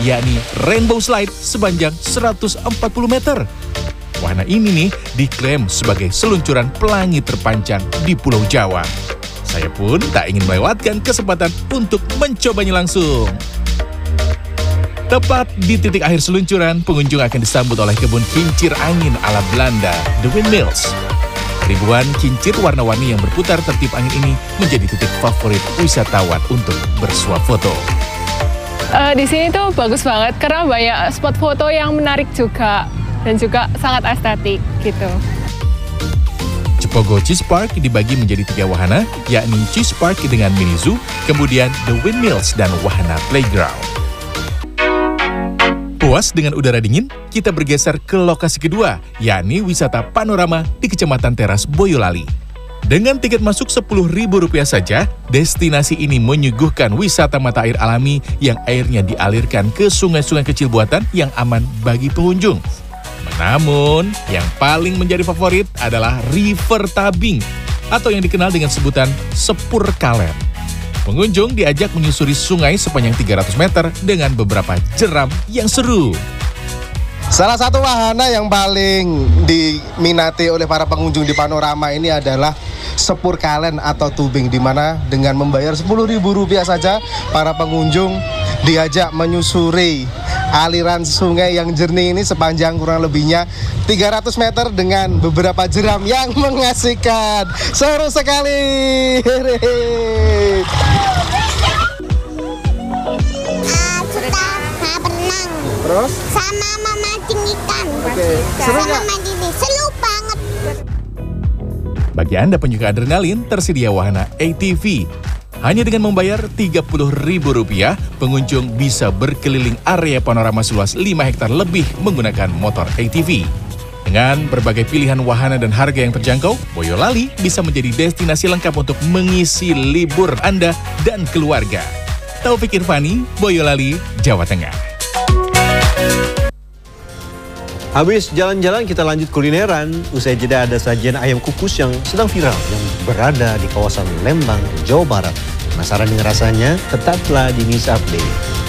yakni Rainbow Slide sepanjang 140 meter. Wahana ini nih diklaim sebagai seluncuran pelangi terpanjang di Pulau Jawa. Saya pun tak ingin melewatkan kesempatan untuk mencobanya langsung. Tepat di titik akhir seluncuran, pengunjung akan disambut oleh kebun kincir angin ala Belanda, The Windmills. Ribuan kincir warna-warni yang berputar tertib angin ini menjadi titik favorit wisatawan untuk bersuap foto. Di sini tuh bagus banget karena banyak spot foto yang menarik juga dan juga sangat estetik gitu. Cepogo Cheese Park dibagi menjadi 3 wahana, yakni Cheese Park dengan mini zoo, kemudian The Windmills dan wahana playground. Puas dengan udara dingin, kita bergeser ke lokasi kedua, yakni wisata panorama di Kecamatan Teras, Boyolali. Dengan tiket masuk Rp10.000 saja, destinasi ini menyuguhkan wisata mata air alami yang airnya dialirkan ke sungai-sungai kecil buatan yang aman bagi pengunjung. Namun, yang paling menjadi favorit adalah River Tabing atau yang dikenal dengan sebutan Sepur Kalen. Pengunjung diajak menyusuri sungai sepanjang 300 meter dengan beberapa jeram yang seru. Salah satu wahana yang paling diminati oleh para pengunjung di panorama ini adalah Sepur Kalen atau tubing, di mana dengan membayar Rp10.000 saja para pengunjung diajak menyusuri aliran sungai yang jernih ini sepanjang kurang lebihnya 300 meter dengan beberapa jeram yang mengasihkan. Seru sekali. Suka berenang. Terus? Sama memancing ikan. Oke. Seru nggak? Seru banget. Bagi Anda penyuka adrenalin, tersedia wahana ATV. Hanya dengan membayar Rp30.000, pengunjung bisa berkeliling area panorama seluas 5 hektar lebih menggunakan motor ATV. Dengan berbagai pilihan wahana dan harga yang terjangkau, Boyolali bisa menjadi destinasi lengkap untuk mengisi libur Anda dan keluarga. Taufik Irvani, Boyolali, Jawa Tengah. Habis jalan-jalan kita lanjut kulineran. Usai jeda ada sajian ayam kukus yang sedang viral yang berada di kawasan Lembang, Jawa Barat. Penasaran dengan rasanya? Tetaplah di News Update.